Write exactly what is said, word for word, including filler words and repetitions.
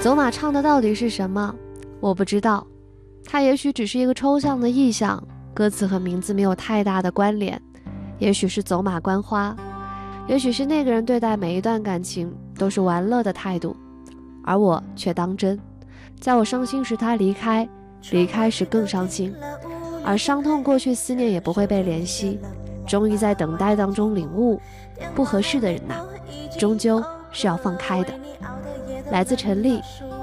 走马唱的到底是什么？我不知道，它也许只是一个抽象的意象，歌词和名字没有太大的关联，也许是走马观花，也许是那个人对待每一段感情都是玩乐的态度，而我却当真。在我伤心时他离开，离开时更伤心，而伤痛过去，思念也不会被怜惜。终于在等待当中领悟，不合适的人呐、啊，终究是要放开的。来自陈粒，